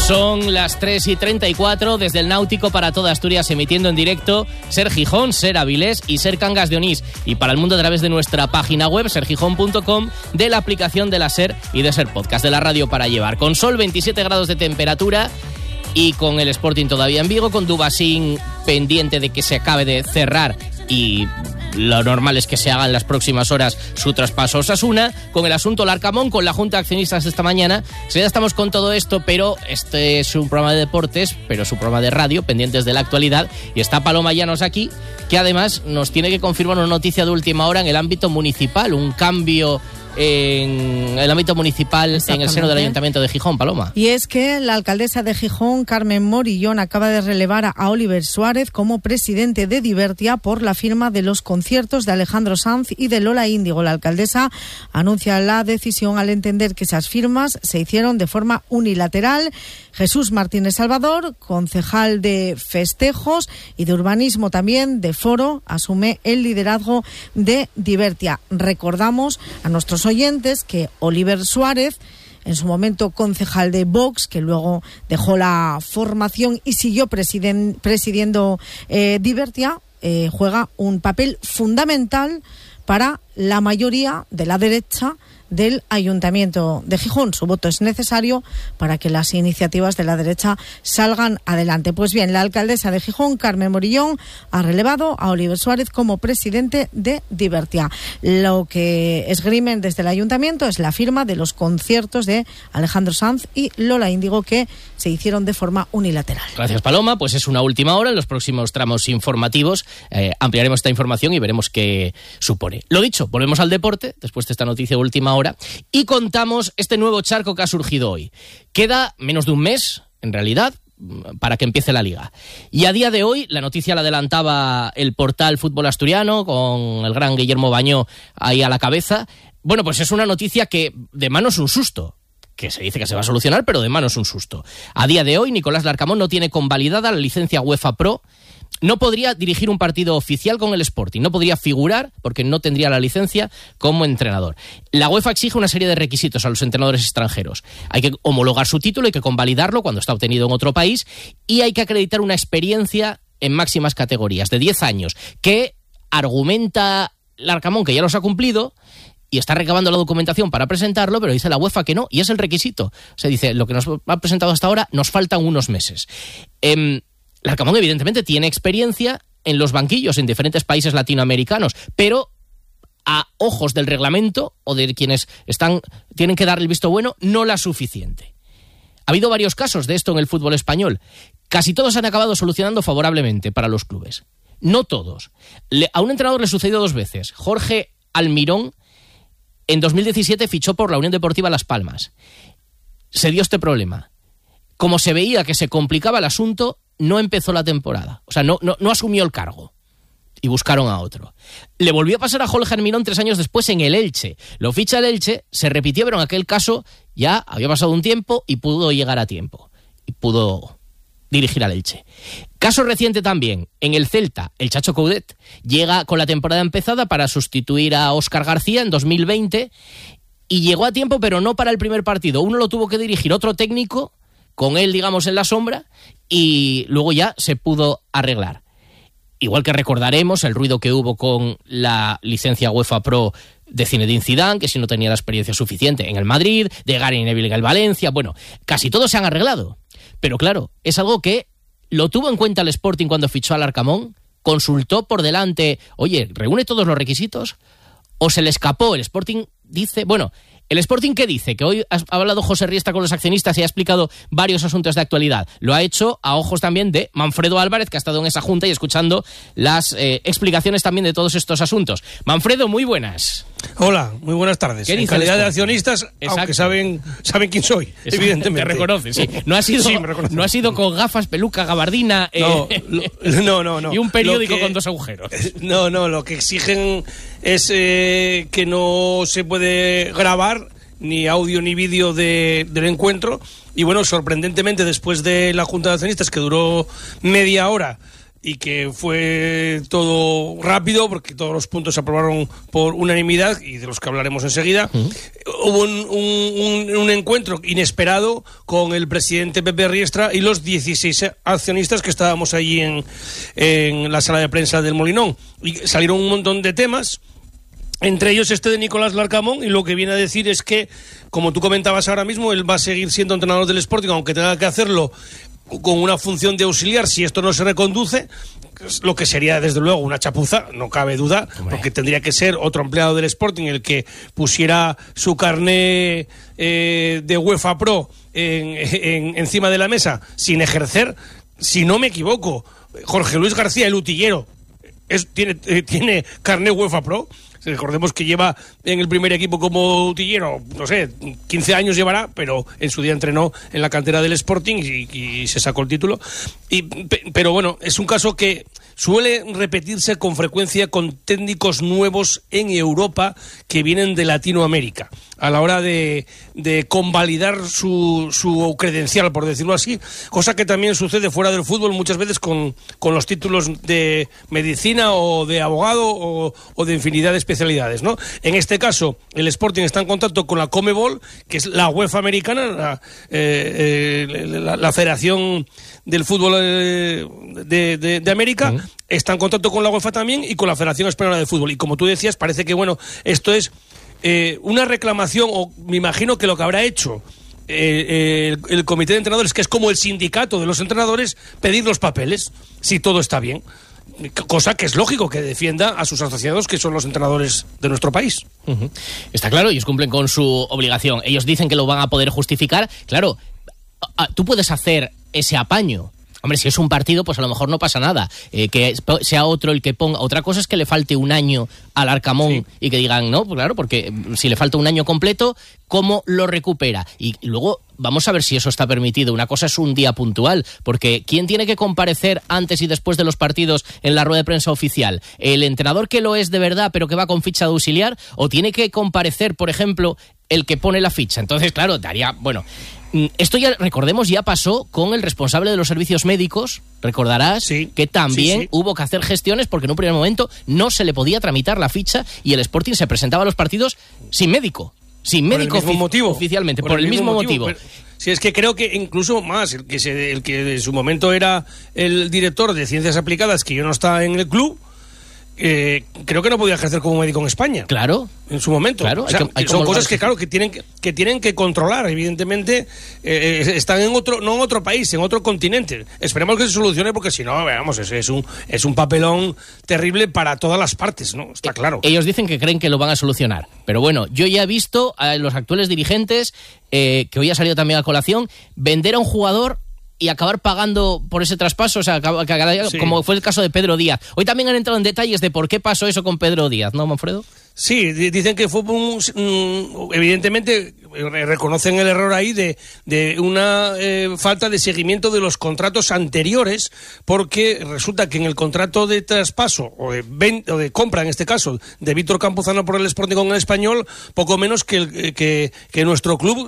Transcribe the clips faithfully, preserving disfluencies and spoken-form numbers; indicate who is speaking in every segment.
Speaker 1: Son las tres y treinta y cuatro desde el Náutico para toda Asturias, emitiendo en directo Ser Gijón, Ser Avilés y Ser Cangas de Onís, y para el mundo a través de nuestra página web ser gijón punto com, de la aplicación de la Ser y de Ser Podcast, de la radio para llevar. Con sol, veintisiete grados de temperatura y con el Sporting todavía en Vigo, con Dubasín pendiente de que se acabe de cerrar y lo normal es que se haga en las próximas horas su traspaso a Osasuna, con el asunto Larcamón, con la Junta de Accionistas esta mañana. Si ya estamos con todo esto, pero este es un programa de deportes, pero es un programa de radio, pendientes de la actualidad, y está Paloma Llanos aquí, que además nos tiene que confirmar una noticia de última hora en el ámbito municipal, un cambio en el ámbito municipal en el seno del Ayuntamiento de Gijón. Paloma.
Speaker 2: Y es que la alcaldesa de Gijón, Carmen Morillón, acaba de relevar a Oliver Suárez como presidente de Divertia por la firma de los conciertos de Alejandro Sanz y de Lola Índigo. La alcaldesa anuncia la decisión al entender que esas firmas se hicieron de forma unilateral. Jesús Martínez Salvador, concejal de festejos y de urbanismo también de Foro, asume el liderazgo de Divertia. Recordamos a nuestros oyentes que Oliver Suárez, en su momento concejal de Vox, que luego dejó la formación y siguió presiden, presidiendo eh, Divertia, eh, juega un papel fundamental para la mayoría de la derecha del Ayuntamiento de Gijón. Su voto es necesario para que las iniciativas de la derecha salgan adelante. Pues bien, la alcaldesa de Gijón, Carmen Morillón, ha relevado a Oliver Suárez como presidente de Divertia. Lo que esgrimen desde el Ayuntamiento es la firma de los conciertos de Alejandro Sanz y Lola Índigo, que se hicieron de forma unilateral.
Speaker 1: Gracias, Paloma. Pues es una última hora. En los próximos tramos informativos eh, ampliaremos esta información y veremos qué supone. Lo dicho, volvemos al deporte después de esta noticia de última hora y contamos este nuevo charco que ha surgido hoy. Queda menos de un mes, en realidad, para que empiece la Liga. Y a día de hoy, la noticia la adelantaba el portal Fútbol Asturiano, con el gran Guillermo Bañó ahí a la cabeza. Bueno, pues es una noticia que de mano es un susto, que se dice que se va a solucionar, pero de mano es un susto. A día de hoy, Nicolás Larcamón no tiene convalidada la licencia UEFA Pro. No podría dirigir un partido oficial con el Sporting, no podría figurar porque no tendría la licencia como entrenador. La UEFA exige una serie de requisitos a los entrenadores extranjeros. Hay que homologar su título, hay que convalidarlo cuando está obtenido en otro país y hay que acreditar una experiencia en máximas categorías de diez años, que argumenta Larcamón que ya los ha cumplido y está recabando la documentación para presentarlo, pero dice la UEFA que no, y es el requisito. O sea, dice, lo que nos ha presentado hasta ahora, nos faltan unos meses. Eh, Larcamón evidentemente tiene experiencia en los banquillos en diferentes países latinoamericanos, pero a ojos del reglamento o de quienes están tienen que dar el visto bueno, no la suficiente. Ha habido varios casos de esto en el fútbol español. Casi todos han acabado solucionando favorablemente para los clubes. No todos. Le, a un entrenador le sucedió dos veces. Jorge Almirón en dos mil diecisiete fichó por la Unión Deportiva Las Palmas. Se dio este problema. Como se veía que se complicaba el asunto, no empezó la temporada. O sea, no, no, no asumió el cargo. Y buscaron a otro. Le volvió a pasar a Jorge Almirón tres años después en el Elche. Lo ficha el Elche, se repitió, pero en aquel caso ya había pasado un tiempo y pudo llegar a tiempo. Y pudo dirigir al Elche. Caso reciente también, en el Celta, el Chacho Coudet llega con la temporada empezada para sustituir a Óscar García en dos mil veinte y llegó a tiempo, pero no para el primer partido. Uno lo tuvo que dirigir otro técnico, con él, digamos, en la sombra, y luego ya se pudo arreglar. Igual que recordaremos el ruido que hubo con la licencia UEFA Pro de Zinedine Zidane, que si no tenía la experiencia suficiente en el Madrid, de Gary Neville en el Valencia. Bueno, casi todos se han arreglado. Pero claro, es algo que lo tuvo en cuenta el Sporting cuando fichó al Larcamón, consultó por delante, oye, ¿reúne todos los requisitos? ¿O se le escapó? El Sporting dice, bueno... ¿El Sporting qué dice? Que hoy ha hablado José Riesta con los accionistas y ha explicado varios asuntos de actualidad. Lo ha hecho a ojos también de Manfredo Álvarez, que ha estado en esa junta y escuchando las eh, explicaciones también de todos estos asuntos. Manfredo, muy buenas.
Speaker 3: Hola, muy buenas tardes.
Speaker 1: ¿Qué
Speaker 3: en calidad de accionistas,
Speaker 1: Exacto.
Speaker 3: Aunque saben saben quién soy,
Speaker 1: Exacto.
Speaker 3: Evidentemente.
Speaker 1: Te reconoces, sí. No ha sido,
Speaker 3: sí, me reconoce.
Speaker 1: no ha sido con gafas, peluca, gabardina eh,
Speaker 3: no, lo, no, no, no.
Speaker 1: y un periódico
Speaker 3: que,
Speaker 1: con dos agujeros.
Speaker 3: No, no, lo que exigen es eh, que no se puede grabar ni audio ni vídeo de, del encuentro. Y bueno, sorprendentemente, después de la Junta de Accionistas, que duró media hora, y que fue todo rápido porque todos los puntos se aprobaron por unanimidad y de los que hablaremos enseguida. Uh-huh. Hubo un, un, un encuentro inesperado con el presidente Pepe Riestra y los dieciséis accionistas que estábamos allí en, en la sala de prensa del Molinón, y salieron un montón de temas, entre ellos este de Nicolás Larcamón, y lo que viene a decir es que, como tú comentabas ahora mismo, él va a seguir siendo entrenador del Sporting, aunque tenga que hacerlo con una función de auxiliar si esto no se reconduce, lo que sería desde luego una chapuza, no cabe duda, Hombre. porque tendría que ser otro empleado del Sporting el que pusiera su carné eh, de UEFA Pro en, en, encima de la mesa sin ejercer. Si no me equivoco, Jorge Luis García, el utillero, es, tiene, eh, tiene carné UEFA Pro. Recordemos que lleva en el primer equipo como utillero, no sé, quince años llevará, pero en su día entrenó en la cantera del Sporting y, y se sacó el título. Y, pero bueno, es un caso que suele repetirse con frecuencia con técnicos nuevos en Europa que vienen de Latinoamérica, a la hora de, de convalidar su, su credencial, por decirlo así, cosa que también sucede fuera del fútbol muchas veces con, con los títulos de medicina o de abogado o, o de infinidad de especialidades, ¿no? En este caso, el Sporting está en contacto con la Conmebol, que es la UEFA americana, la, eh, eh, la, la Federación del Fútbol eh, de, de, de América, uh-huh. está en contacto con la UEFA también y con la Federación Española de Fútbol. Y como tú decías, parece que, bueno, esto es eh, una reclamación, o me imagino que lo que habrá hecho eh, el, el comité de entrenadores, que es como el sindicato de los entrenadores, pedir los papeles, si todo está bien. Cosa que es lógico que defienda a sus asociados, que son los entrenadores de nuestro país.
Speaker 1: Uh-huh. Está claro, ellos cumplen con su obligación. Ellos dicen que lo van a poder justificar. Claro, tú puedes hacer ese apaño. Hombre, si es un partido, pues a lo mejor no pasa nada. Eh, que sea otro el que ponga. Otra cosa es que le falte un año al Arcamón, sí. y que digan, no, pues claro, porque si le falta un año completo, ¿cómo lo recupera? Y luego vamos a ver si eso está permitido. Una cosa es un día puntual, porque ¿quién tiene que comparecer antes y después de los partidos en la rueda de prensa oficial? ¿El entrenador que lo es de verdad, pero que va con ficha de auxiliar? ¿O tiene que comparecer, por ejemplo, el que pone la ficha? Entonces, claro, daría, bueno... Esto ya, recordemos, ya pasó con el responsable de los servicios médicos, recordarás,
Speaker 3: sí,
Speaker 1: que también
Speaker 3: sí, sí.
Speaker 1: hubo que hacer gestiones porque en un primer momento no se le podía tramitar la ficha y el Sporting se presentaba a los partidos sin médico, sin médico
Speaker 3: por el mismo
Speaker 1: ofi-
Speaker 3: motivo.
Speaker 1: oficialmente, por, por el, el mismo motivo. motivo.
Speaker 3: Pero, si es que creo que incluso más, el que, se, el que en su momento era el director de Ciencias Aplicadas, que yo no estaba en el club, Eh, creo que no podía ejercer como médico en España.
Speaker 1: Claro.
Speaker 3: En su momento.
Speaker 1: Claro,
Speaker 3: o sea,
Speaker 1: hay que, hay
Speaker 3: son cosas que, claro, que tienen que, que tienen que controlar. Evidentemente, eh, están en otro, no en otro país, en otro continente. Esperemos que se solucione, porque si no, veamos, es, es un es un papelón terrible para todas las partes, ¿no? Está claro.
Speaker 1: Ellos dicen que creen que lo van a solucionar. Pero bueno, yo ya he visto a los actuales dirigentes, eh, que hoy ha salido también a colación, vender a un jugador y acabar pagando por ese traspaso, o sea, sí. como fue el caso de Pedro Díaz. Hoy también han entrado en detalles de por qué pasó eso con Pedro Díaz, ¿no, Manfredo?
Speaker 3: Sí, dicen que fue un, un, evidentemente reconocen el error ahí de, de una eh, falta de seguimiento de los contratos anteriores, porque resulta que en el contrato de traspaso o de, ven, o de compra, en este caso, de Víctor Campuzano por el Sporting con el Español, poco menos que, el, que, que nuestro club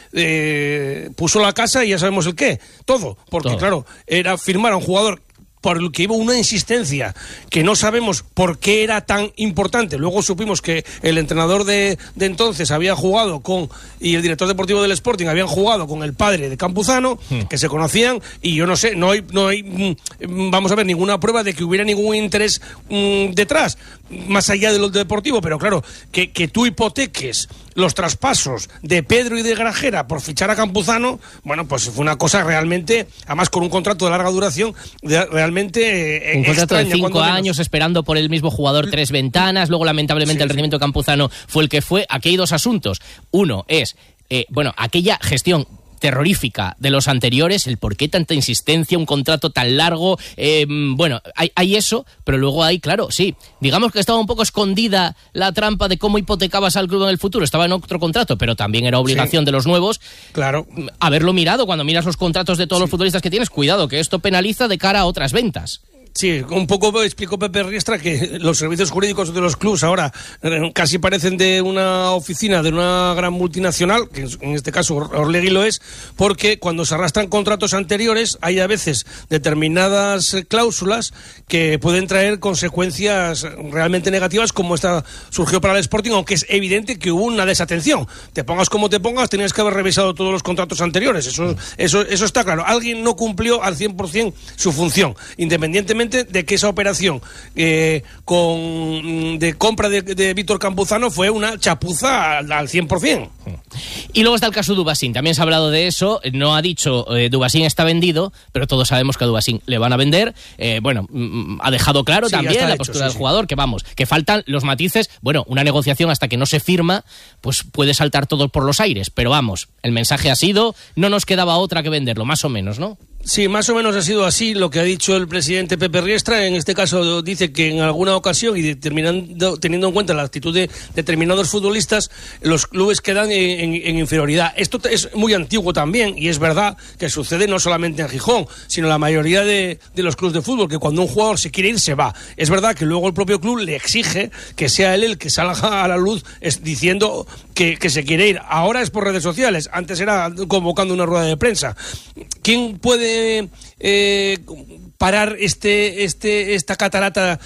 Speaker 3: eh, puso la casa y ya sabemos el qué, todo, porque todo. Claro, era firmar a un jugador por el que hubo una insistencia que no sabemos por qué era tan importante. Luego supimos que el entrenador de, de entonces había jugado con, y el director deportivo del Sporting habían jugado con el padre de Campuzano, hmm. que se conocían, y yo no sé, no hay, no hay, vamos a ver, ninguna prueba de que hubiera ningún interés mmm, detrás, más allá de lo deportivo, pero claro, que, que tú hipoteques los traspasos de Pedro y de Grajera por fichar a Campuzano, bueno, pues fue una cosa realmente, además con un contrato de larga duración, de, realmente eh,
Speaker 1: un contrato de cinco años esperando por el mismo jugador tres ventanas, luego lamentablemente sí, el rendimiento sí. de Campuzano fue el que fue. Aquí hay dos asuntos. Uno es, eh, bueno, aquella gestión terrorífica de los anteriores, el por qué tanta insistencia, un contrato tan largo, eh, bueno, hay, hay eso, pero luego hay, claro, sí, digamos que estaba un poco escondida la trampa de cómo hipotecabas al club en el futuro, estaba en otro contrato, pero también era obligación sí. de los nuevos,
Speaker 3: claro,
Speaker 1: haberlo mirado. Cuando miras los contratos de todos sí. los futbolistas que tienes, cuidado, que esto penaliza de cara a otras ventas.
Speaker 3: Sí, un poco explicó Pepe Riestra que los servicios jurídicos de los clubs ahora casi parecen de una oficina de una gran multinacional, que en este caso Orlegui lo es, porque cuando se arrastran contratos anteriores hay a veces determinadas cláusulas que pueden traer consecuencias realmente negativas, como esta surgió para el Sporting, aunque es evidente que hubo una desatención. Te pongas como te pongas, tenías que haber revisado todos los contratos anteriores, eso, eso, eso está claro. Alguien no cumplió al cien por ciento su función, independientemente de que esa operación eh, con de compra de, de Víctor Campuzano fue una chapuza al, al cien por ciento.
Speaker 1: Y luego está el caso Dubasín, también se ha hablado de eso, no ha dicho eh, Dubasín está vendido, pero todos sabemos que a Dubasín le van a vender, eh, bueno, mm, ha dejado claro sí, también la hecho, postura sí, del sí. jugador, que vamos, que faltan los matices, bueno, una negociación hasta que no se firma, pues puede saltar todo por los aires, pero vamos, el mensaje ha sido, no nos quedaba otra que venderlo, más o menos, ¿no?
Speaker 3: Sí, más o menos ha sido así lo que ha dicho el presidente Pepe Riestra. En este caso dice que en alguna ocasión, y determinando, teniendo en cuenta la actitud de determinados futbolistas, los clubes quedan en, en, en inferioridad. Esto es muy antiguo también, y es verdad que sucede no solamente en Gijón, sino en la mayoría de, de los clubes de fútbol, que cuando un jugador se quiere ir, se va. Es verdad que luego el propio club le exige que sea él el que salga a la luz es, diciendo que, que se quiere ir. Ahora es por redes sociales, antes era convocando una rueda de prensa. ¿Quién puede Eh, parar este, este, esta catarata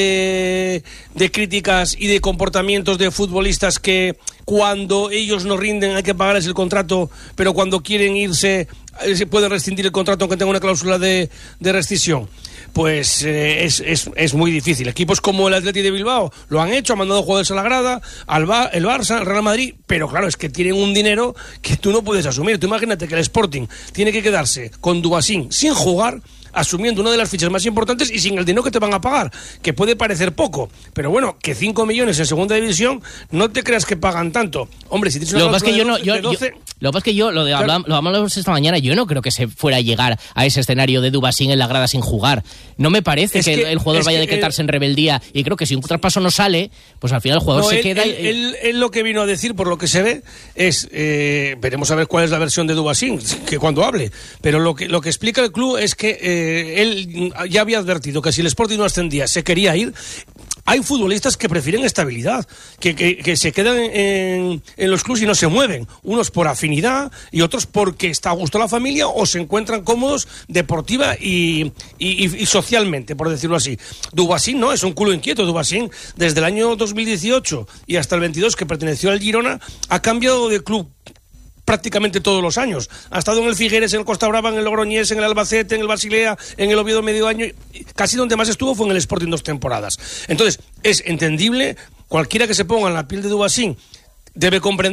Speaker 3: de, de críticas y de comportamientos de futbolistas que cuando ellos no rinden hay que pagarles el contrato, pero cuando quieren irse se puede rescindir el contrato aunque tenga una cláusula de, de rescisión? Pues eh, es, es, es muy difícil. Equipos como el Athletic de Bilbao lo han hecho, han mandado jugadores a la grada, al Ba- el Barça, el Real Madrid, pero claro, es que tienen un dinero que tú no puedes asumir. Tú imagínate que el Sporting tiene que quedarse con Dubasín sin jugar, asumiendo una de las fichas más importantes y sin el dinero que te van a pagar, que puede parecer poco, pero bueno, que cinco millones en segunda división, no te creas que pagan tanto. Hombre, si tienes una
Speaker 1: lo que pasa es que yo no,
Speaker 3: doce,
Speaker 1: yo,
Speaker 3: doce,
Speaker 1: yo, lo que pasa es que yo, lo, de, claro. hablamos, lo hablamos esta mañana, yo no creo que se fuera a llegar a ese escenario de Dubasín en la grada sin jugar. No me parece que, que el, el jugador vaya a decretarse el, en rebeldía, y creo que si un traspaso no sale, pues al final el jugador
Speaker 3: no,
Speaker 1: se
Speaker 3: él,
Speaker 1: queda...
Speaker 3: Él,
Speaker 1: y...
Speaker 3: él, él lo que vino a decir, por lo que se ve, es, eh, veremos a ver cuál es la versión de Dubasín, que cuando hable, pero lo que, lo que explica el club es que eh, él ya había advertido que si el Sporting no ascendía se quería ir. Hay futbolistas que prefieren estabilidad, que, que, que se quedan en, en los clubes y no se mueven, unos por afinidad y otros porque está a gusto la familia o se encuentran cómodos deportiva y, y, y socialmente, por decirlo así. Dubasín no, es un culo inquieto. Dubasín, desde el año dos mil dieciocho y hasta el veintidós, que perteneció al Girona, ha cambiado de club prácticamente todos los años. Ha estado en el Figueres, en el Costa Brava, en el Logroñés, en el Albacete, en el Basilea, en el Oviedo medio año. Casi donde más estuvo fue en el Sporting dos temporadas. Entonces, es entendible, cualquiera que se ponga en la piel de Dubasín debe comprender